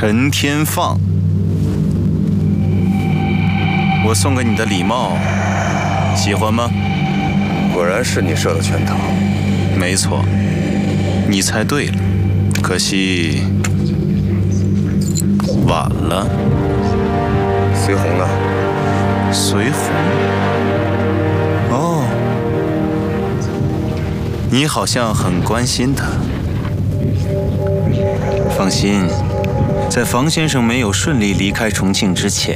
陈天放，我送给你的礼帽，喜欢吗？ 果然是你设的圈套。 没错，你猜对了，可惜晚了。 随红呢？ 随红？哦，你好像很关心他。放心，在房先生没有顺利离开重庆之前，